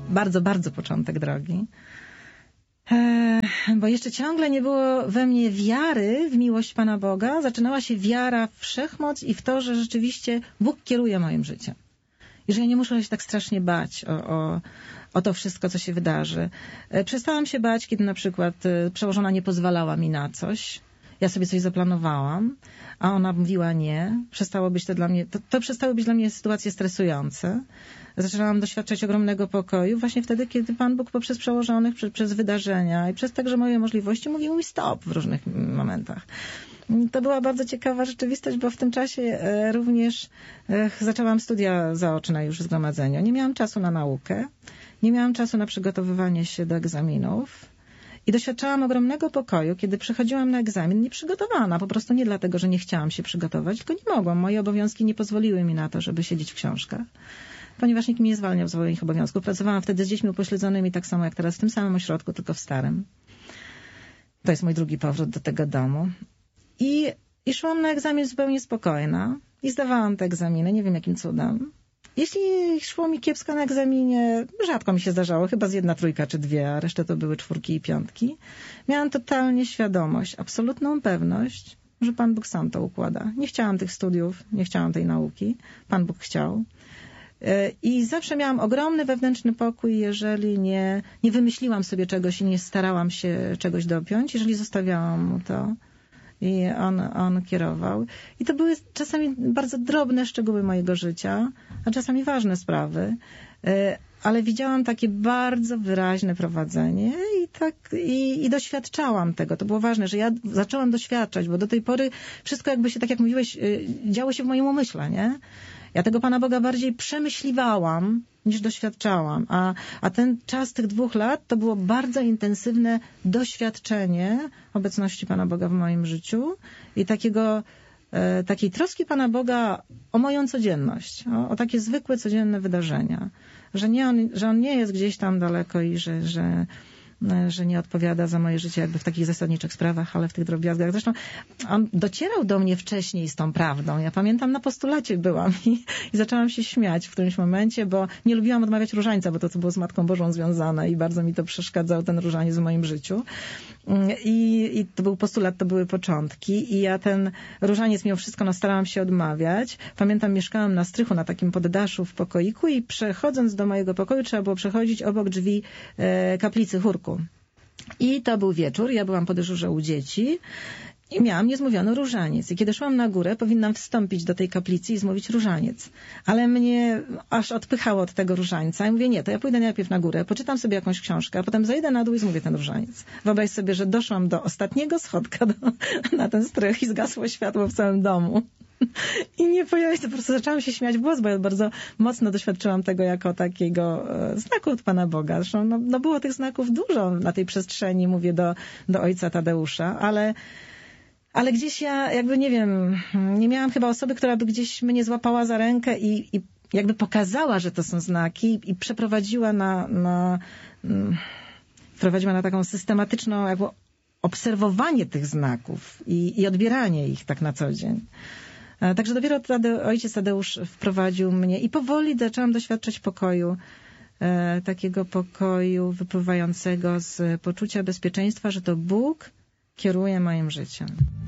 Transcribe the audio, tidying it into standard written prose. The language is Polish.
bardzo, bardzo początek drogi. Bo jeszcze ciągle nie było we mnie wiary w miłość Pana Boga. Zaczynała się wiara w wszechmoc i w to, że rzeczywiście Bóg kieruje moim życiem. I że ja nie muszę się tak strasznie bać o to wszystko, co się wydarzy. Przestałam się bać, kiedy na przykład przełożona nie pozwalała mi na coś. Ja sobie coś zaplanowałam, a ona mówiła nie. Przestało być to dla mnie, to przestały być dla mnie sytuacje stresujące. Zaczynałam doświadczać ogromnego pokoju właśnie wtedy, kiedy Pan Bóg poprzez przełożonych, przez wydarzenia i przez także moje możliwości mówił mi stop w różnych momentach. To była bardzo ciekawa rzeczywistość, bo w tym czasie również zaczęłam studia zaoczne już w zgromadzeniu. Nie miałam czasu na naukę, nie miałam czasu na przygotowywanie się do egzaminów. I doświadczałam ogromnego pokoju, kiedy przychodziłam na egzamin nieprzygotowana. Po prostu nie dlatego, że nie chciałam się przygotować, tylko nie mogłam. Moje obowiązki nie pozwoliły mi na to, żeby siedzieć w książkach, ponieważ nikt mnie nie zwalniał z moich obowiązków. Pracowałam wtedy z dziećmi upośledzonymi tak samo jak teraz w tym samym ośrodku, tylko w starym. To jest mój drugi powrót do tego domu. I szłam na egzamin zupełnie spokojna i zdawałam te egzaminy, nie wiem jakim cudem. Jeśli szło mi kiepsko na egzaminie, rzadko mi się zdarzało, chyba z 1 trójka czy 2, a resztę to były 4 i 5. Miałam totalnie świadomość, absolutną pewność, że Pan Bóg sam to układa. Nie chciałam tych studiów, nie chciałam tej nauki. Pan Bóg chciał. I zawsze miałam ogromny wewnętrzny pokój, jeżeli nie wymyśliłam sobie czegoś i nie starałam się czegoś dopiąć, jeżeli zostawiałam mu to. I on kierował. I to były czasami bardzo drobne szczegóły mojego życia, a czasami ważne sprawy, ale widziałam takie bardzo wyraźne prowadzenie i doświadczałam tego. To było ważne, że ja zaczęłam doświadczać, bo do tej pory wszystko jakby się, tak jak mówiłeś, działo się w moim umyśle, nie? Ja tego Pana Boga bardziej przemyśliwałam, niż doświadczałam. A ten czas tych 2 lat to było bardzo intensywne doświadczenie obecności Pana Boga w moim życiu i takiej troski Pana Boga o moją codzienność, o takie zwykłe, codzienne wydarzenia. Że on nie jest gdzieś tam daleko i że nie odpowiada za moje życie jakby w takich zasadniczych sprawach, ale w tych drobiazgach. Zresztą on docierał do mnie wcześniej z tą prawdą. Ja pamiętam, na postulacie byłam i zaczęłam się śmiać w którymś momencie, bo nie lubiłam odmawiać różańca, bo to było z Matką Bożą związane i bardzo mi to przeszkadzał, ten różaniec w moim życiu. I to był postulat, to były początki i ja ten różaniec mimo wszystko starałam się odmawiać. Pamiętam, mieszkałam na strychu, na takim poddaszu w pokoiku i przechodząc do mojego pokoju trzeba było przechodzić obok drzwi kaplicy chórku. I to był wieczór, ja byłam po dyżurze u dzieci i miałam niezmówiony różaniec. I kiedy szłam na górę, powinnam wstąpić do tej kaplicy i zmówić różaniec. Ale mnie aż odpychało od tego różańca i mówię, nie, to ja pójdę najpierw na górę, poczytam sobie jakąś książkę, a potem zejdę na dół i zmówię ten różaniec. Wyobraź sobie, że doszłam do ostatniego schodka na ten strych i zgasło światło w całym domu. I nie pojawia się, po prostu zaczęłam się śmiać w głos, bo ja bardzo mocno doświadczyłam tego jako takiego znaku od Pana Boga. Zresztą no było tych znaków dużo na tej przestrzeni, mówię do ojca Tadeusza, ale gdzieś ja jakby nie wiem, nie miałam chyba osoby, która by gdzieś mnie złapała za rękę i jakby pokazała, że to są znaki i przeprowadziła na taką systematyczną jakby obserwowanie tych znaków i odbieranie ich tak na co dzień. Także dopiero ojciec Tadeusz wprowadził mnie i powoli zaczęłam doświadczać pokoju, takiego pokoju wypływającego z poczucia bezpieczeństwa, że to Bóg kieruje moim życiem.